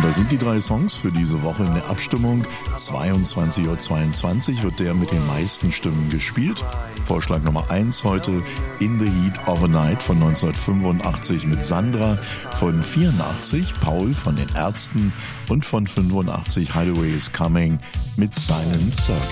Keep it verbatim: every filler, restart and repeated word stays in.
das sind die drei Songs für diese Woche in der Abstimmung. zweiundzwanzig Uhr zweiundzwanzig wird der mit den meisten Stimmen gespielt. Vorschlag Nummer eins heute, In the Heat of a Night von neunzehnhundertfünfundachtzig mit Sandra, von vierundachtzig Paul von den Ärzten und von fünfundachtzig Hideaway is Coming mit Silent Circus.